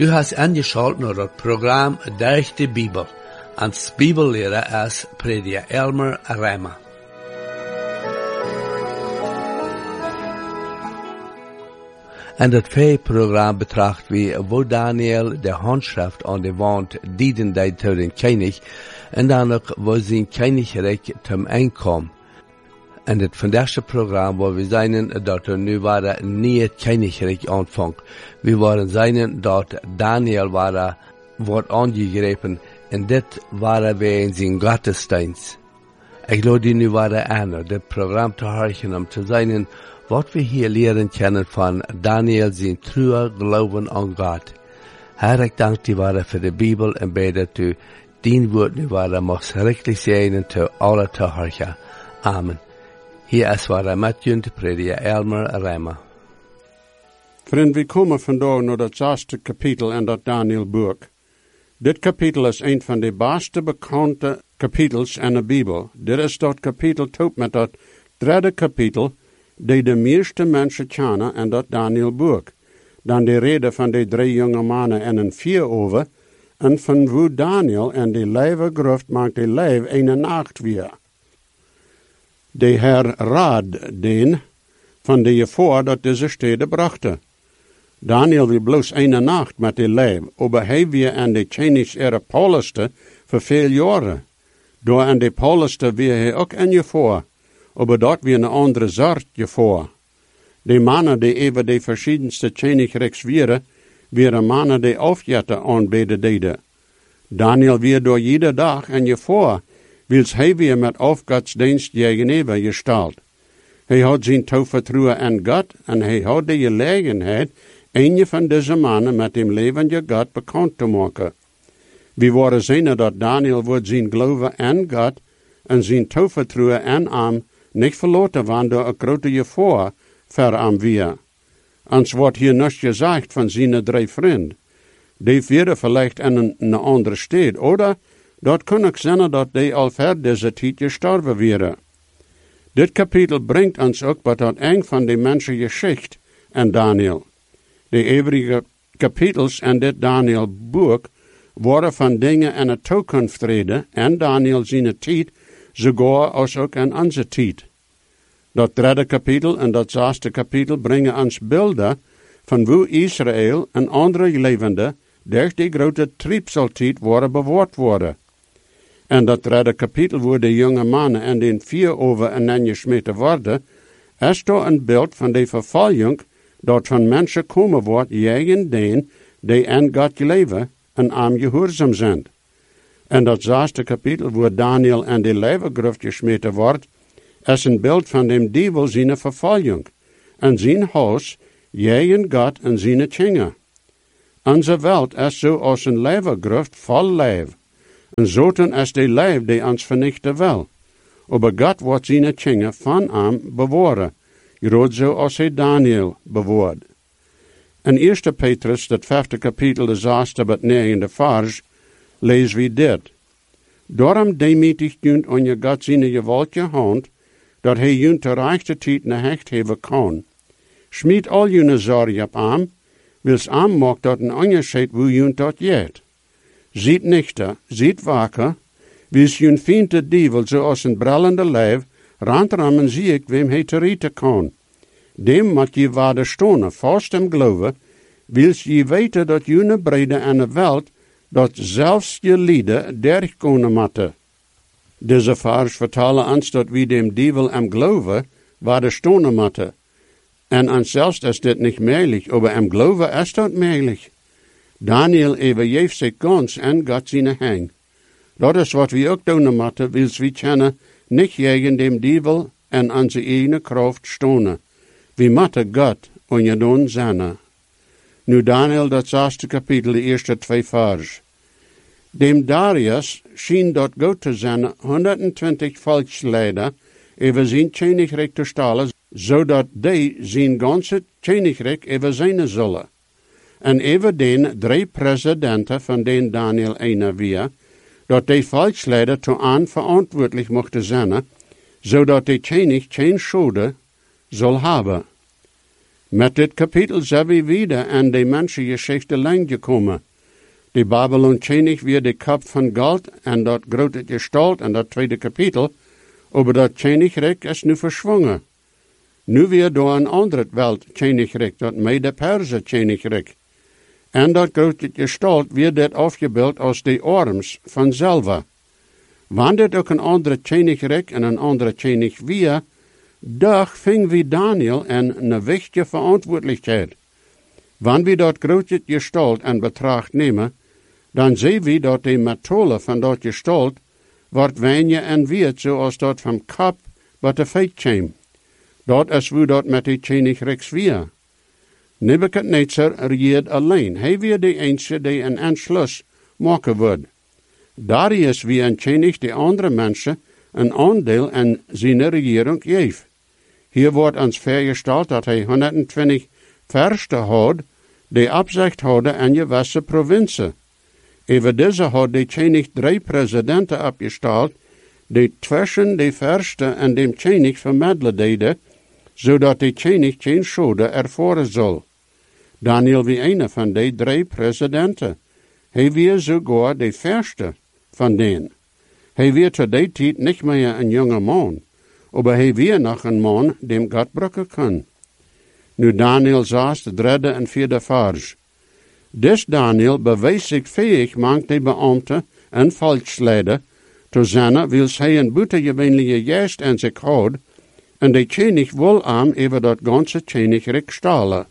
Du hast angeschaut naar het programma Durch de Bibel. Als Bibellehrer is prediker Elmer Reimer. En dat programma betracht wie wo Daniel de handschrift aan de wand dienen deed tot een koning en dan ook wo zijn koninkrijk ten eind kwam. En het vandaagse programma waar we zijn dat er nu waren niet het koninkrijk aanvangt. We waren zijn dat Daniel wordt aangegrepen en dit waren wij in zijn gottesdienst. Ik geloof die nu waren aan dit programma te horen om te zijn wat we hier leren kennen van Daniel zijn trouwe geloven aan God. Herr, ik dank die waren voor de Bibel en bid dat u dien woord nu waren mag richtig zijn en te alle te horen. Amen. Hier is waar met jullie prediker Elmer Reimer. Vriend, we komen vandaag naar het 6e kapitel in dat Daniel-boek. Dit kapitel is een van de beste bekende kapitels in de Bijbel. Dit is dat kapitel tot met dat 3e kapitel, die de meeste mensen kennen in dat Daniel-boek. Dan de reden van de 3 jonge mannen in een 4 over, en van hoe Daniel in de leeuwengrot maakt de leeuw een nacht weer. De Heer raad den van de voor dat deze steden brachten. Daniel wil bloos een nacht met de leeuw, maar hij weer aan de Chinese era Pauluste voor veel jaren. Door aan de Pauluste weer hij ook in je voor, maar dat weer een andere soort je voor. De mannen die even de verschiedenste Chinese weer mannen die afjetten aanbeden deden. Daniel weer door iedere dag in je voor, wils hij weer met afgodsdienst tegenover gesteld. Hij had zijn toevertrouwen aan God en hij had de gelegenheid een van deze mannen met dem levende God bekend te maken. We waren zien dat Daniel wordt zijn geloven aan God en zijn toevertrouwen aan hem niet verloren waren door een grote gevaar voor hem weer. Ons wordt hier nog gezegd van zijn 3 vrienden. Die vierde vielleicht in een andere stad, oder? Dat kan ook zijn dat die al voor deze tijd gestorven waren. Dit kapitel brengt ons ook bij dat een van de mensengeschichte en Daniel. De overige kapitels in dit Daniel-boek worden van dingen in de toekomst reden en Daniel zijn tijd, sogar als ook in onze tijd. Dat 3e kapitel en dat 6e kapitel brengen ons beelden van hoe Israël en andere levenden door die grote triebseltijd worden bewaard worden. En dat 3e kapitel waar de jonge mannen en den 4 over en gesmeten worden, is toch een beeld van de vervolging dat van mensen komen wordt tegen den die aan God leven en aan gehoorzaam zijn. En dat 6e kapitel waar Daniel en de leeuwengrot gesmeten wordt, is een beeld van dem duivel zijn vervolging en zijn huis tegen God en zijn tjingen. Onze wereld is zo als een leeuwengrot vol leeuw. En zoten is de leeuw die ons vernichten wil. Maar God wordt zijn tjingen van hem bewaren, groot zo als hij Daniel bewaard. In 1 Petrus, dat 5e kapitel, de 6e tot 9e vers, lezen we dit. Daarom demietigt junt aan je God zijn gewaltige hand, dat hij junt de rechte tijd naar hecht hebben kan. Schmied al jullie zorgen op hem, wils hem maakt dat een onderscheid hoe junt dat jet. Ziet nichter, ziet wakker, wils jun vindt de duivel zoals een brallende leeuw, randrammen zie ik wem hij te rieten kan. Dem moet je waarde stonen, vast hem geloven, wils je weten dat jullie brede aan de wereld, dat zelfs je lieden derg kunnen matten. Deze vers vertellen ons dat we dem duivel am geloven, waarde stonen matten. En ons zelfs is dit niet mogelijk, maar am geloven is dat mogelijk. Daniel overgeeft zich gans en God zijn hang. Dat is wat we ook doen moeten, wils we kennen, niet tegen dem duivel en onze eigen kracht stonen. We moeten God en je doen zijn. Nu Daniel, dat 6e kapitel, de eerste 2 vers. Dem Darius schien dat goed te zijn 120 volksleider over zijn koninkrijk te stellen, zodat die zijn ganse koninkrijk over zijn zullen. En even den 3 presidenten van den Daniel ene weer, dat die volksleider toe aan verantwoordelijk mochten zijn, zodat de koning geen schulden zal hebben. Met dit kapitel zijn we wieder aan de mensengeschichte lang gekomen. Die Babylon tjenig weer de kap van goud en dat grote gestalt en dat tweede kapitel, aber dat tjenigrecht is nu verschwongen. Nu weer door een ander welt tjenigrecht, dat mede Perse tjenigrecht. En dat grote gestalt weer dat afgebeeld als de arms vanzelf. Wanneer dit ook een andere tjenigrecht en een andere tjenig weer, doch ving wie Daniel een wichtige verantwoordelijkheid. Wanneer we dat grote gestalt in betracht nemen, dan zien we dat de methode van dat gestalt wordt weinig en wird zoals dat van kap wat de feit kwam. Dat is hoe dat met de tjenigrechts weer. Nebuchadnezzar regeert alleen. Hij weer de enige die een entschluss maken wordt. Darius wie een tjenig de andere mensen een aandeel in zijn regering geeft. Hier wordt ons vergesteld dat hij 120 verste had, die abzicht hadden in je gewisse provincie. Over deze had de tjenig 3 presidenten opgesteld, die tussen de verste en de tjenig vermiddelen deden, zodat de tjenig geen schade ervaren zal. Daniel wie een van de 3 presidenten. Hij weer sogar de verste van den. Hij weer tot die tijd niet meer een jonge man, maar hij weer nog een man dem God brukken kan. Nu Daniel saß de 3e en 4e vers. Des Daniel bewees zich fähig, mangt de Beamte en volksleider, te zijn, wils hij een buitengewöhnliche geest in zich had, en de tjenig wolarm over dat ganze tjenigrecht stalen.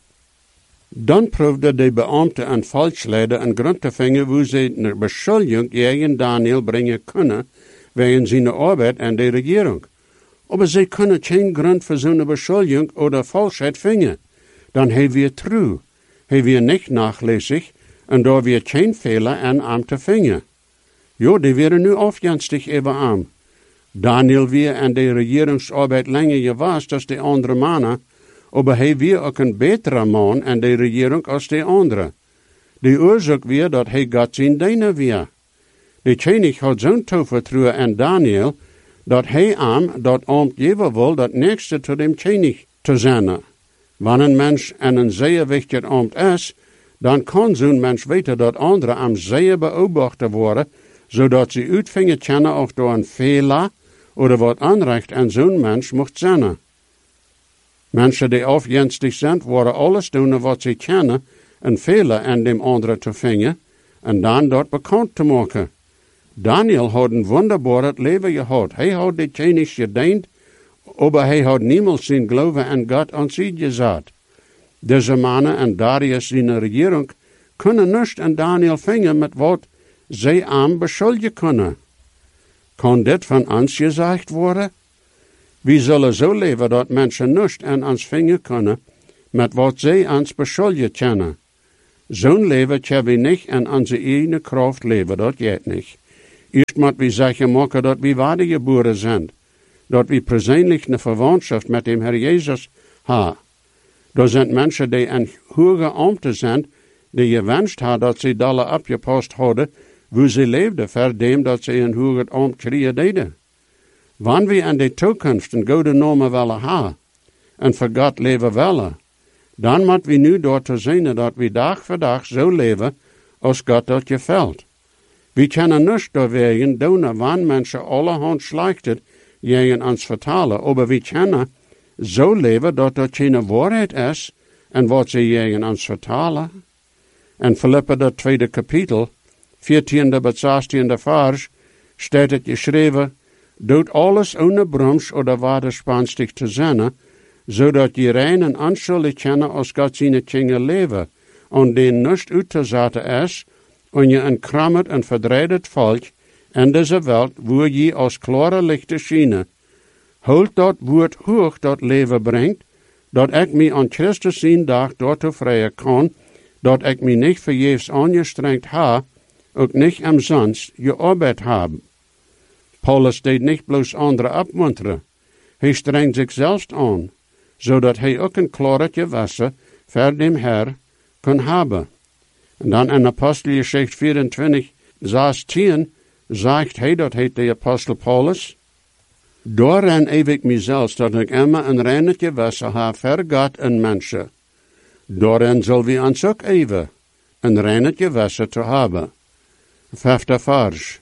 Dan proefde de Beamte en volksleider een grond te vinden, hoe ze een beschuldiging tegen Daniel brengen kunnen, wegen zijn arbeid en de regering. Maar ze kunnen geen grond voor zo'n beschuldiging oder valsheid vinden. Dan hij weer trouw. Hij weer niet nachlässig, en daar weer geen fehler aan am te vinden. Jo, die werden nu afjanstig over am. Daniel weer en de regeringsarbeid langer gewas als de andere mannen, maar hij weer ook een betere man en de regering als de andere. De oorzaak weer dat hij God zijn diener weer. De tjenig had zo'n toevertrouwen aan Daniel, dat hij dat ambt geven wil dat nächste tot dem tjenig te zijn. Wanneer een mens en een zeer wichtig ambt is, dan kan zo'n mens weten dat anderen am zeer beobacht worden, zodat ze uitvingen kennen of door een fehler oder wat aanrecht aan zo'n mens mocht zijn. Mensen die afjenstig zijn, worden alles doen wat ze kennen, een fehler aan dem anderen te vinden, en dan dat bekend te maken. Daniel had een wonderbaar leven gehad. Hij had de tjenig gediend, maar hij had niemals zijn geloven aan God aan zich gezet. Deze mannen en Darius zijn regering kunnen niet aan Daniel vinden met wat zij aan beschuldigen kunnen. Kan dit van ons gezegd worden? We zullen zo leven dat mensen niet aan ons vinden kunnen met wat zij ons beschuldigen kunnen. Zo'n leven kunnen we niet aan onze eigen kracht leven, dat gaat niet. Eerst moet we zeggen maken dat we wedergeboren zijn, dat we persoonlijk een verwantschap met dem Herr Jezus hebben. Er zijn mensen die een hoge ambten zijn, die gewenst hadden dat ze dalle opgepast hadden, hoe ze leefden, verdem dat ze een hoger ambt kregen deden. Wanneer we in de toekomst een goede naam willen hebben, en voor God leven willen, dan moeten we nu door te zien dat we dag voor dag zo leven, als God dat gefällt. We kunnen niet doorwegen doen, wanneer mensen allerhand slechter tegen ons vertalen, maar we kunnen zo leven dat dat geen waarheid is, en wat ze tegen ons vertalen. In Filippa dat 2e kapitel, 14e tot 16e vers, staat het geschreven, doet alles ohne brums oder waderspanstig te zijn, zodat je rein en onschuldig kennen als God zijn kinderen leven, en den niet uit te zetten is, en je een krammerd en verdreidend volk in deze wereld, wo je als klare lichten schijnen. Houd dat woord hoog dat leven brengt, dat ik mij aan Christus zijn dag door te vrijen kan, dat ik mij niet vergeefs aangestrengd heb, ook niet umsonst gearbeid heb. Paulus deed niet bloos anderen opmunteren. Hij strengt zich zelfs aan, zodat hij ook een klare gewisse voor dem Herr kan hebben. En dan in Apostelgeschichte 24, 16, zegt hij, dat heet de apostel Paulus, daarin eeuwig mijzelf, dat ik immer een reine gewisse heb voor God en mensen. Daarin zullen we ons ook even een reinhet gewasser te hebben. 5e vers.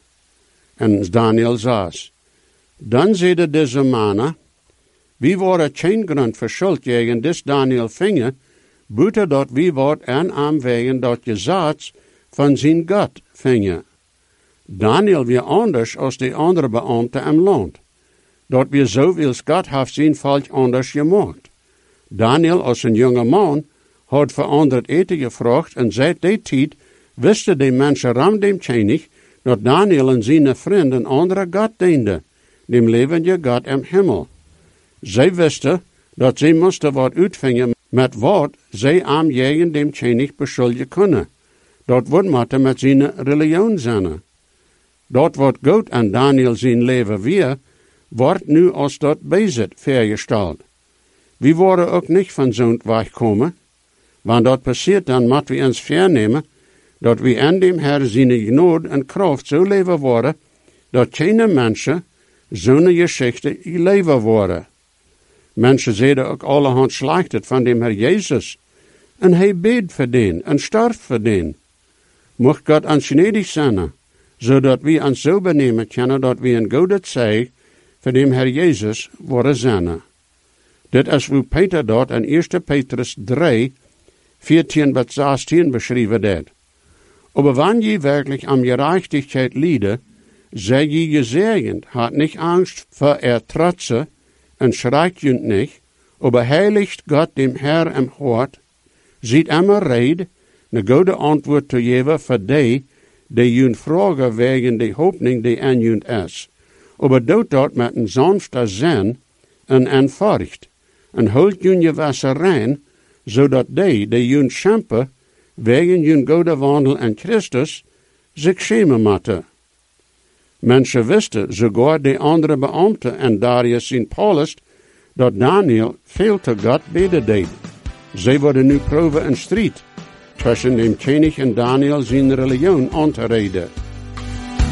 En Daniel 6. Dan zeide deze mannen, wie waren geen grond voor schuld tegen dis Daniel vinger, buiten dat wie wordt en aanwegen dat je zaad van zijn God vinger. Daniel weer anders als de andere beambten im land. Dat weer zoveel God heeft zijn volk anders gemaakt. Daniel als een jonge man had veranderd eten gevraagd en seit die tijd wisten de mensen ram dem König dat Daniel en zijn vrienden een andere God diende, dem levende God im Himmel. Zij wisten dat zij moesten wat uitvingen met wat zij am jegen dem König beschuldigen kunnen. Dat wordt moeten met zijn religion zijn. Dat wat God aan Daniel zijn leven weer, wordt nu als dat bezit vergesteld. We worden ook niet van zo'n weg komen, want dat passiert dan moeten we ons vernemen, dat we aan dem Herr zijn genade en kracht zo leven worden, dat geen mensen zo'n geschichte leven worden. Mensen zeiden ook allerhand slechtet van dem Herr Jezus, en hij beet voor den, en starft voor den. Mocht God ons gnädig zijn, zodat we ons zo benemen kunnen dat we een goede zeeg voor dem Herr Jezus worden zijn. Dit is hoe Peter dat in 1 Petrus 3, 14 tot 16 beschreven deed. Aber wann je werkelijk am gerechtigheid lieden, sei je gesegend, hat nicht Angst vor Trotze en schreikt je nicht, aber heiligt Gott dem Herr im Hort, sieht immer red, ne gute Antwort te geven voor die jun vragen wegen de hoopning die aan jun is. Aber doet dat met een sanfte zin en eenvoudig, en holt jun je wasser rein, zodat die jun schempen wegen jun goede wandel in Christus zich schämen moeten. Mensen wisten, sogar de andere beambten en Darius in Paulus, dat Daniel veel te God beden deed. Zij worden nu proeven en strijd tussen dem König en Daniel zijn religion aan te reden.